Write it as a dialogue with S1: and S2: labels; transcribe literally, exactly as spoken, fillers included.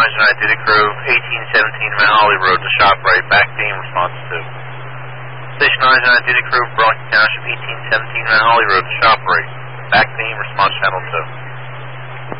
S1: nine Diddy Crew, eighteen seventeen Mount Holly Road to ShopRite, back beam, response two. Station nine nine Diddy Crew, Burlington Township, eighteen seventeen Mount Holly Road to ShopRite, back beam, response channel two.